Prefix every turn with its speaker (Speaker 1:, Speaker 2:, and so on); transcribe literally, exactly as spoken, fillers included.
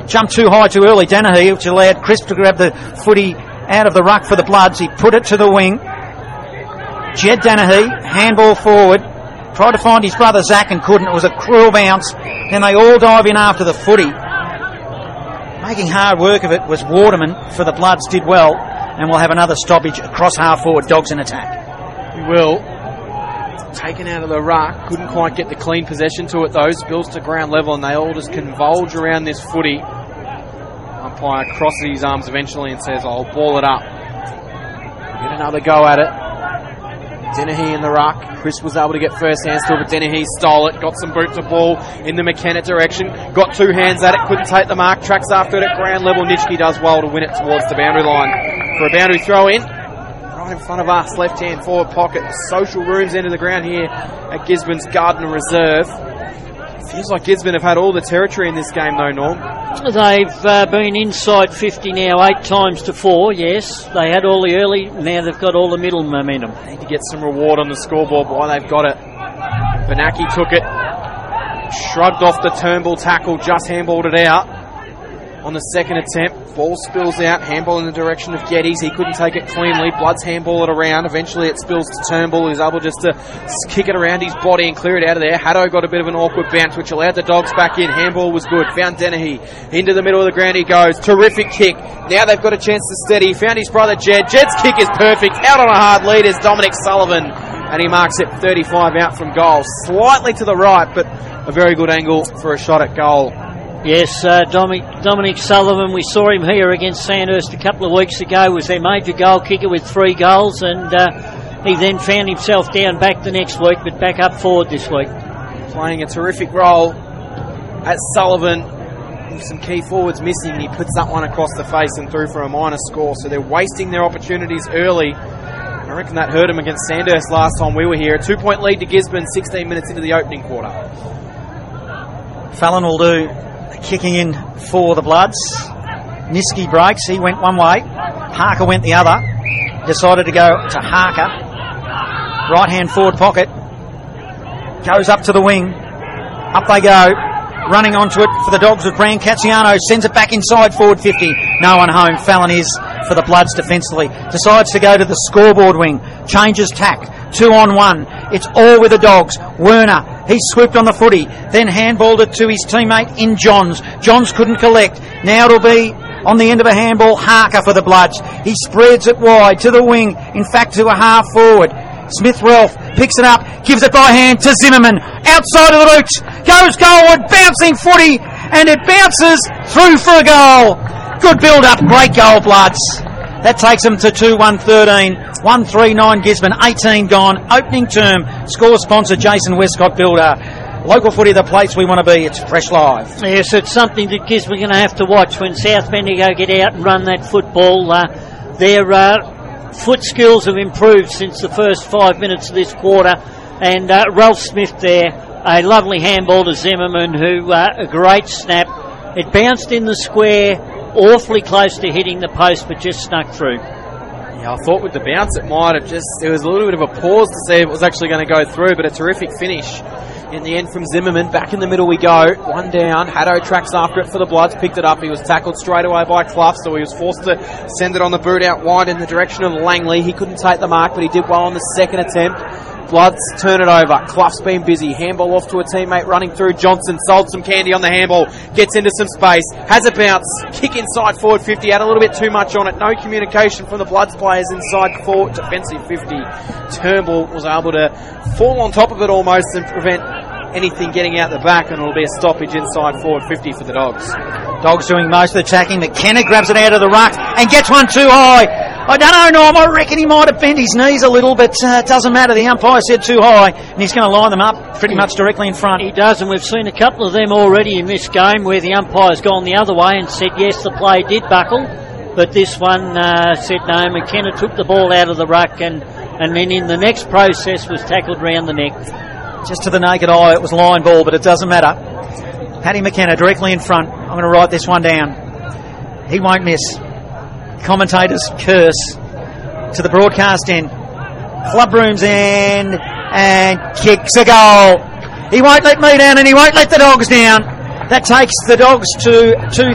Speaker 1: jumped too high too early, Danahy, which allowed Chris to grab the footy out of the ruck for the Bloods. He put it to the wing. Jed Danahy, handball forward, tried to find his brother Zach and couldn't. It was a cruel bounce. Then they all dive in after the footy. Making hard work of it was Waterman for the Bloods, did well, and we'll have another stoppage across half forward. Dogs in attack.
Speaker 2: We will. Taken out of the ruck, couldn't quite get the clean possession to it though. Spills to ground level and they all just convulge around this footy. Umpire crosses his arms eventually and says, I'll ball it up. Get another go at it. Dennehy in the ruck. Chris was able to get first hands to it, but Dennehy stole it. Got some boot to ball in the McKenna direction. Got two hands at it. Couldn't take the mark. Tracks after it at ground level. Nitschke does well to win it towards the boundary line for a boundary throw in. Right in front of us, left-hand forward pocket. Social rooms into the ground here at Gisborne's Gardner Reserve. Feels like Gisborne have had all the territory in this game though, Norm.
Speaker 3: They've uh, been inside fifty now, eight times to four, yes. They had all the early, now they've got all the middle momentum.
Speaker 2: They need to get some reward on the scoreboard while they've got it. Benaki took it, shrugged off the Turnbull tackle, just handballed it out on the second attempt. Ball spills out, handball in the direction of Geddes. He couldn't take it cleanly. Bloods handball it around. Eventually it spills to Turnbull, who's able just to kick it around his body and clear it out of there. Haddo got a bit of an awkward bounce, which allowed the Dogs back in. Handball was good. Found Dennehy. Into the middle of the ground he goes. Terrific kick. Now they've got a chance to steady. Found his brother Jed. Jed's kick is perfect. Out on a hard lead is Dominic Sullivan. And he marks it thirty-five out from goal. Slightly to the right, but a very good angle for a shot at goal.
Speaker 3: Yes, uh, Dominic, Dominic Sullivan, we saw him here against Sandhurst a couple of weeks ago, was their major goal kicker with three goals, and uh, he then found himself down back the next week, but back up forward this week.
Speaker 2: Playing a terrific role at Sullivan, with some key forwards missing, and he puts that one across the face and through for a minor score, so they're wasting their opportunities early. I reckon that hurt him against Sandhurst last time we were here. A two-point lead to Gisborne, sixteen minutes into the opening quarter.
Speaker 1: Fallon will do kicking in for the Bloods. Niski breaks. He went one way. Harker went the other. Decided to go to Harker. Right hand forward pocket. Goes up to the wing. Up they go. Running onto it for the Dogs with Brancaziano. Sends it back inside forward fifty. No one home. Fallon is for the Bloods defensively. Decides to go to the scoreboard wing. Changes tack. Two on one. It's all with the Dogs. Werner. He swooped on the footy, then handballed it to his teammate in Johns. Johns couldn't collect. Now it'll be on the end of a handball, Harker for the Bloods. He spreads it wide to the wing, in fact to a half forward. Smith Ralph picks it up, gives it by hand to Zimmerman. Outside of the roots, goes goalward, bouncing footy, and it bounces through for a goal. Good build-up, great goal, Bloods. That takes them to two one thirteen. one three nine Gisborne, eighteen gone. Opening term. Score sponsor Jason Westcott Builder. Local footy, the place we want to be. It's Fresh Live.
Speaker 3: Yes, it's something that Gisborne are going to have to watch when South Bendigo get out and run that football. Uh, their uh, foot skills have improved since the first five minutes of this quarter. And uh, Ralph Smith there, a lovely handball to Zimmerman, who uh, a great snap. It bounced in the square, awfully close to hitting the post, but just snuck through.
Speaker 2: Yeah, I thought with the bounce it might have just, there was a little bit of a pause to see if it was actually going to go through, but a terrific finish in the end from Zimmerman. Back in the middle we go, one down. Haddo tracks after it for the Bloods, picked it up. He was tackled straight away by Clough, so he was forced to send it on the boot out wide in the direction of Langley. He couldn't take the mark, but he did well on the second attempt. Bloods turn it over. Clough's been busy. Handball off to a teammate running through. Johnson sold some candy on the handball. Gets into some space. Has a bounce. Kick inside forward fifty. Had a little bit too much on it. No communication from the Bloods players inside forward defensive fifty. Turnbull was able to fall on top of it almost and prevent anything getting out the back, and it'll be a stoppage inside forward fifty for the Dogs.
Speaker 1: Dogs doing most of the attacking. McKenna grabs it out of the ruck and gets one too high. I don't know, Norm. I reckon he might have bent his knees a little, but uh, it doesn't matter. The umpire said too high, and he's going to line them up pretty much directly in front.
Speaker 3: He does, and we've seen a couple of them already in this game where the umpire's gone the other way and said, yes, the play did buckle, but this one uh, said no. McKenna took the ball out of the ruck, and, and then in the next process was tackled round the neck.
Speaker 1: Just to the naked eye, it was line ball, but it doesn't matter. Paddy McKenna directly in front. I'm going to write this one down. He won't miss. Commentators curse to the broadcast end. Club room's end, and kicks a goal. He won't let me down, and he won't let the Dogs down. That takes the Dogs to two